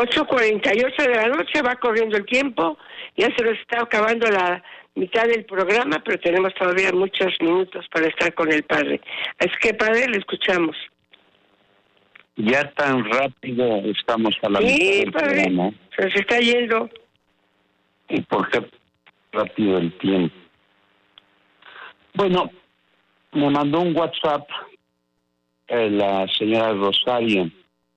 8:48 de la noche, va corriendo el tiempo, ya se nos está acabando la mitad del programa, pero tenemos todavía muchos minutos para estar con el padre. Así que, padre, le escuchamos. Ya tan rápido estamos a la mitad del padre, programa. Se nos está yendo. ¿Y por qué rápido el tiempo? Bueno, me mandó un WhatsApp la señora Rosario.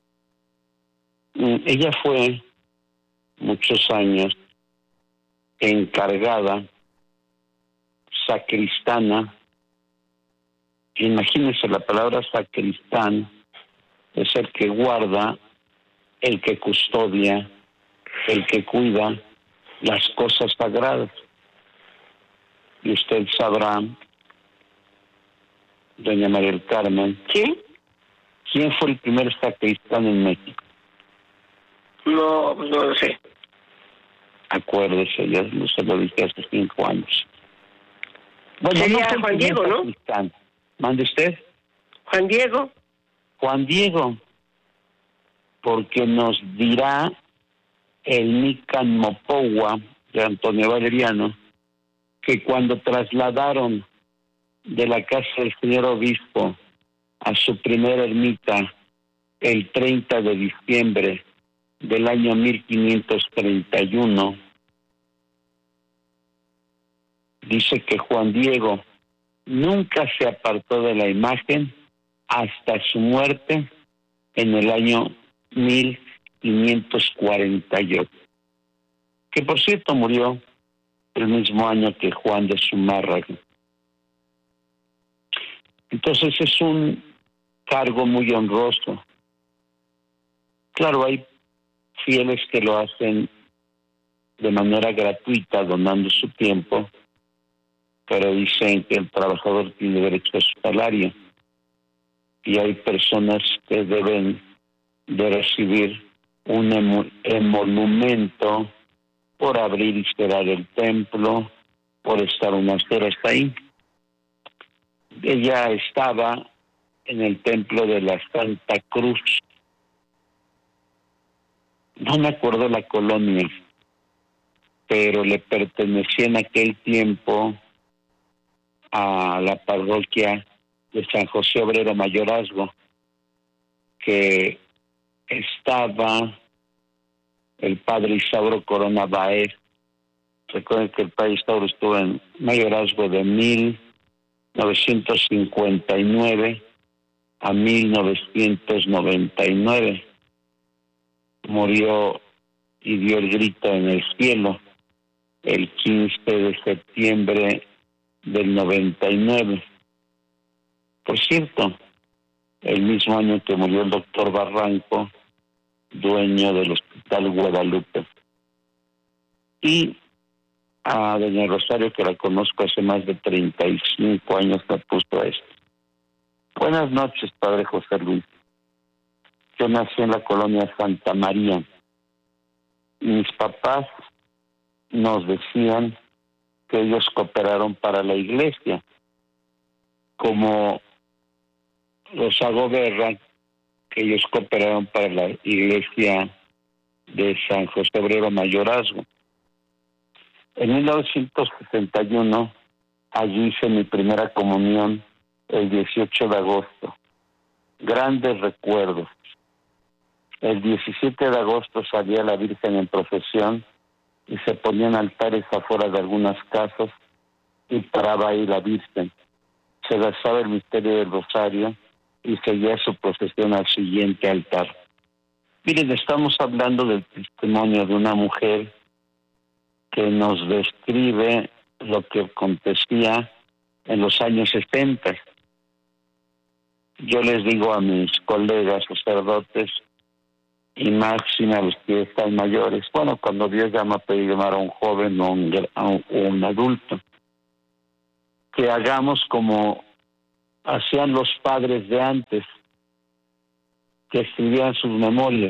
Ella fue muchos años encargada, sacristana. Imagínense, la palabra sacristán es el que guarda, el que custodia, el que cuida las cosas sagradas. Y usted sabrá, doña María del Carmen, ¿quién fue el primer sacristán en México? No lo sé. Acuérdese, ya se lo dije hace 5 años. Bueno, sería no Juan Diego, ¿no? ¿Mande usted? Juan Diego. Juan Diego, porque nos dirá el Nican Mopowa de Antonio Valeriano que cuando trasladaron de la casa del señor obispo a su primera ermita el 30 de diciembre del año 1531, dice que Juan Diego nunca se apartó de la imagen hasta su muerte en el año 1548, que por cierto murió el mismo año que Juan de Zumárraga. Entonces es un cargo muy honroso. Claro, hay fieles que lo hacen de manera gratuita, donando su tiempo, pero dicen que el trabajador tiene derecho a su salario. Y hay personas que deben de recibir un emolumento por abrir y cerrar el templo, por estar unas horas ahí. Ella estaba en el templo de la Santa Cruz. No me acuerdo la colonia, pero le pertenecía en aquel tiempo a la parroquia de San José Obrero Mayorazgo, que estaba el padre Isauro Corona Baez. Recuerden que el padre Isauro estuvo en mayorazgo de 1959 a 1999. Murió y dio el grito en el cielo el 15 de septiembre del 99. Por cierto, el mismo año que murió el doctor Barranco, dueño del Hospital Guadalupe. Y a doña Rosario, que la conozco hace más de 35 años, me puso esto. Buenas noches, padre José Luis. Yo nací en la colonia Santa María. Mis papás nos decían que ellos cooperaron para la iglesia. Como los hago guerra, que ellos cooperaron para la iglesia de San José Obrero Mayorazgo. En 1961, allí hice mi primera comunión el 18 de agosto. Grandes recuerdos. El 17 de agosto salía la Virgen en procesión y se ponían altares afuera de algunas casas y paraba ahí la Virgen. Se rezaba el misterio del rosario y seguía su procesión al siguiente altar. Miren, estamos hablando del testimonio de una mujer que nos describe lo que acontecía en los años 70. Yo les digo a mis colegas sacerdotes, y máxime a los que están mayores, bueno, cuando Dios llama a pedir llamar a un joven o un adulto, que hagamos como hacían los padres de antes, que escribían sus memorias.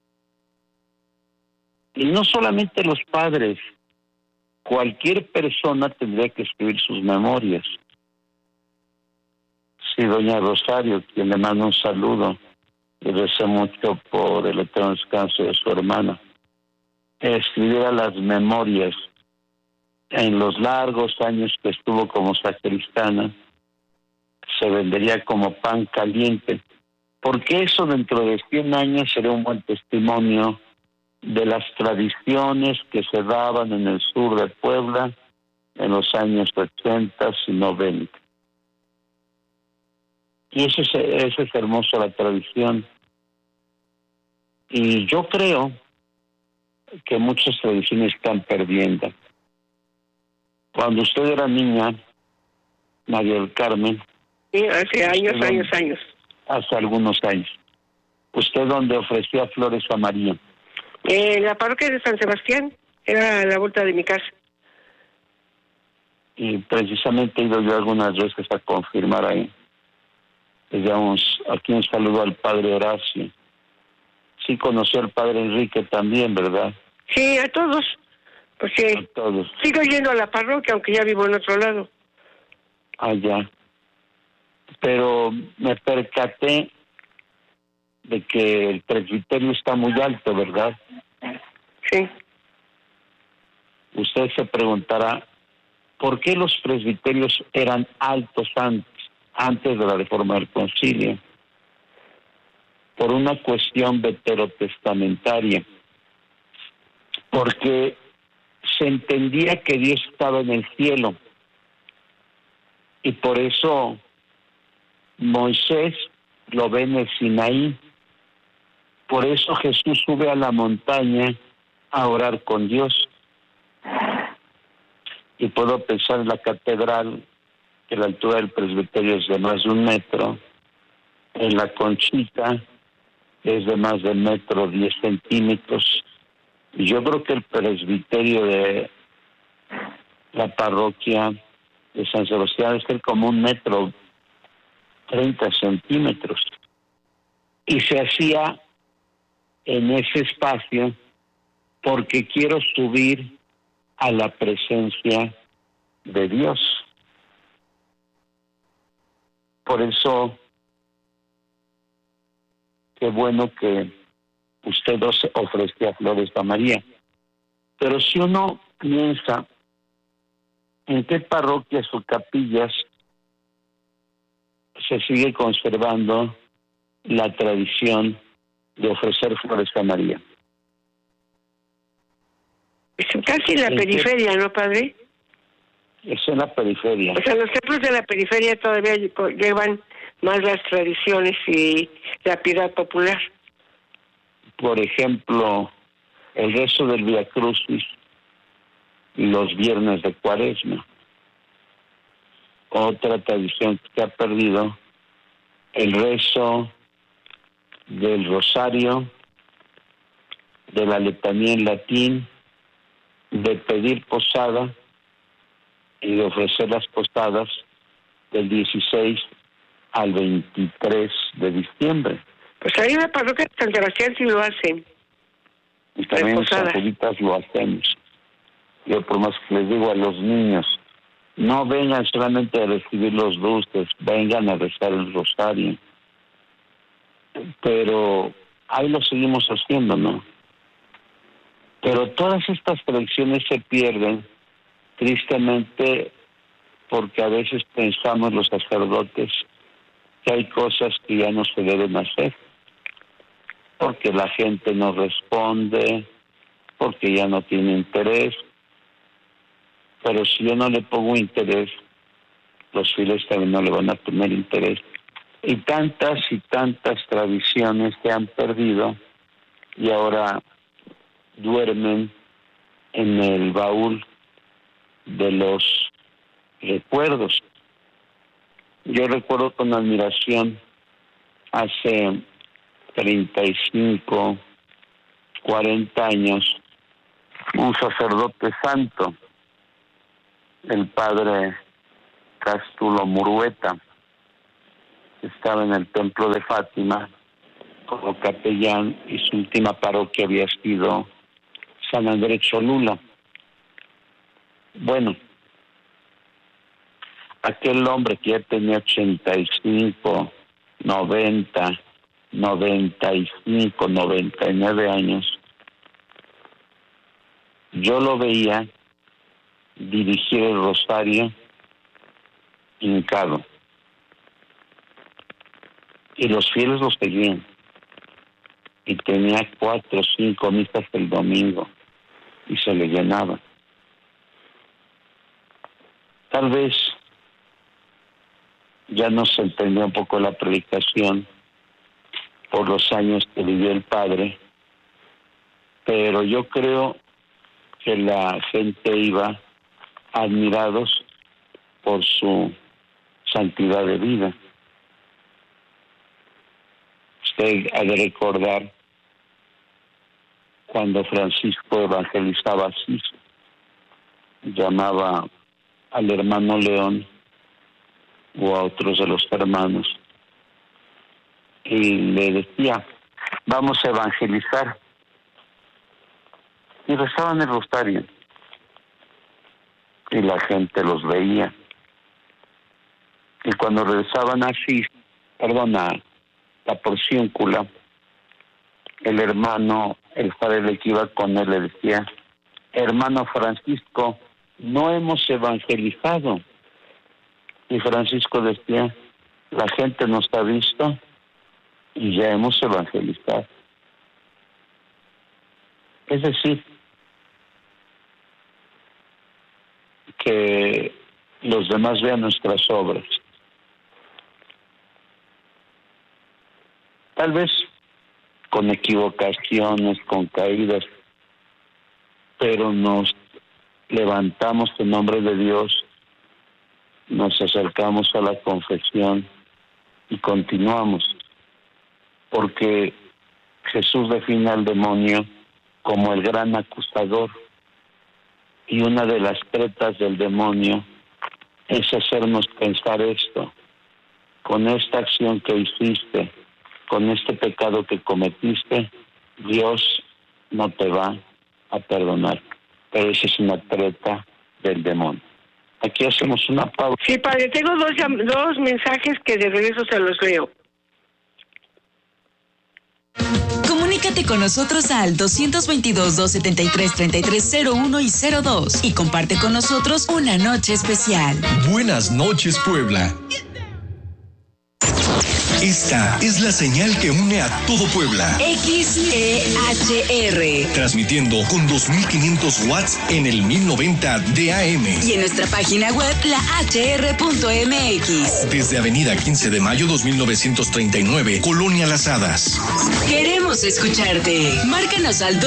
Y no solamente los padres, cualquier persona tendría que escribir sus memorias. Sí, doña Rosario, quien le manda un saludo, y recé mucho por el eterno descanso de su hermana. Escribiera las memorias en los largos años que estuvo como sacristana, se vendería como pan caliente, porque eso dentro de 100 años sería un buen testimonio de las tradiciones que se daban en el sur de Puebla en los años 80 y 90. Y eso es hermoso, la tradición. Y yo creo que muchas tradiciones están perdiendo. Cuando usted era niña, María del Carmen... Sí, hace años. Hace algunos años. ¿Usted dónde ofrecía flores a María? En la parroquia de San Sebastián, era a la vuelta de mi casa. Y precisamente he ido yo algunas veces a confirmar ahí. Digamos, aquí un saludo al padre Horacio. Sí conoció al padre Enrique también, ¿verdad? Sí, a todos. Porque a todos. Sigo yendo a la parroquia, aunque ya vivo en otro lado. Allá. Pero me percaté de que el presbiterio está muy alto, ¿verdad? Sí. Usted se preguntará, ¿por qué los presbiterios eran altos antes de la reforma del concilio? Por una cuestión veterotestamentaria. Porque se entendía que Dios estaba en el cielo. Y por eso Moisés lo ve en el Sinaí. Por eso Jesús sube a la montaña a orar con Dios. Y puedo pensar en la catedral, que la altura del presbiterio es de más de 1 metro. En la Conchita es de más de 1.10 centímetros. Y yo creo que el presbiterio de la parroquia de San Sebastián es como 1.30 centímetros. Y se hacía en ese espacio porque quiero subir a la presencia de Dios. Por eso, qué bueno que usted ofrecía flores a María. Pero si uno piensa en qué parroquias o capillas se sigue conservando la tradición de ofrecer flores a María. Es casi en la periferia, ¿no, padre? Es en la periferia. O sea, los templos de la periferia todavía llevan más las tradiciones y la piedad popular. Por ejemplo, el rezo del Vía Crucis y los viernes de Cuaresma. Otra tradición que se ha perdido, el rezo del Rosario, de la letanía en latín, de pedir posada y de ofrecer las posadas del 16 al 23 de diciembre. Pues ahí en la parroquia de San Sebastián sí lo hacen. Y también los sanjuditas lo hacemos. Yo por más que les digo a los niños, no vengan solamente a recibir los dulces, vengan a rezar el rosario. Pero ahí lo seguimos haciendo, ¿no? Pero todas estas tradiciones se pierden, tristemente, porque a veces pensamos los sacerdotes que hay cosas que ya no se deben hacer, porque la gente no responde, porque ya no tiene interés. Pero si yo no le pongo interés, los fieles también no le van a tener interés. Y tantas tradiciones se han perdido y ahora duermen en el baúl de los recuerdos. Yo recuerdo con admiración hace 35, 40 años, un sacerdote santo, el padre Cástulo Murueta, que estaba en el templo de Fátima como capellán, y su última parroquia había sido San Andrés Cholula. Bueno, aquel hombre que ya tenía 85, 90, 95, 99 años, yo lo veía dirigir el rosario hincado. Y los fieles lo seguían. Y tenía 4 o 5 misas el domingo. Y se le llenaba. Tal vez ya no se entendía un poco la predicación por los años que vivió el padre, pero yo creo que la gente iba admirados por su santidad de vida. Usted ha de recordar cuando Francisco evangelizaba así, llamaba al hermano León o a otros de los hermanos y le decía, vamos a evangelizar. Y rezaban el rosario. Y la gente los veía. Y cuando rezaban así, la porciúncula, el hermano, el padre que iba con él le decía, hermano Francisco, no hemos evangelizado. Y Francisco decía, la gente nos ha visto y ya hemos evangelizado. Es decir, que los demás vean nuestras obras. Tal vez con equivocaciones, con caídas, pero nos levantamos en nombre de Dios, nos acercamos a la confesión y continuamos, porque Jesús define al demonio como el gran acusador, y una de las tretas del demonio es hacernos pensar esto: con esta acción que hiciste, con este pecado que cometiste, Dios no te va a perdonar. Pero esa es una treta del demonio. Aquí hacemos una pausa. Sí, padre, tengo dos mensajes que de regreso se los leo. Comunícate con nosotros al 222-273-3301 y 02 y comparte con nosotros una noche especial. Buenas noches, Puebla. Esta es la señal que une a todo Puebla. XEHR. Transmitiendo con 2500 watts en el 1090 de AM. Y en nuestra página web, lahr.mx. Desde Avenida 15 de Mayo 2939, Colonia Las Hadas. Queremos escucharte. Márcanos al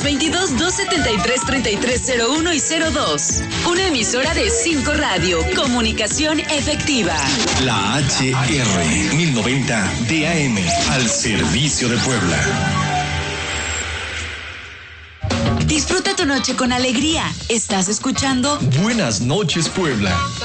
222-273-3301 y 02. Una emisora de 5 Radio. Comunicación efectiva. La HR 1090 DAM, al servicio de Puebla. Disfruta tu noche con alegría. Estás escuchando Buenas noches, Puebla.